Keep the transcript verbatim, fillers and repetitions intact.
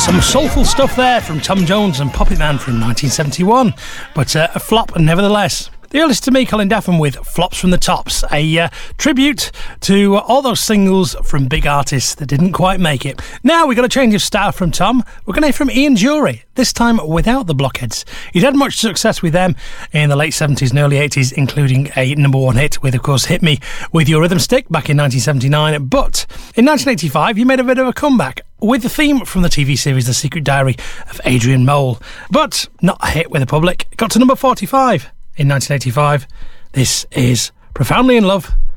Some soulful stuff there from Tom Jones and Puppet Man from nineteen seventy-one, but uh, a flop nevertheless. The earliest to me, Colin Daffin with Flops from the Tops, a uh, tribute to all those singles from big artists that didn't quite make it. Now we've got a change of style from Tom. We're going to hear from Ian Dury, this time without the Blockheads. He'd had much success with them in the late seventies and early eighties, including a number one hit with, of course, Hit Me With Your Rhythm Stick back in nineteen seventy-nine. But in nineteen eighty-five, he made a bit of a comeback with the theme from the T V series The Secret Diary of Adrian Mole. But not a hit with the public. Got to number forty-five in nineteen eighty-five. This is Profoundly in Love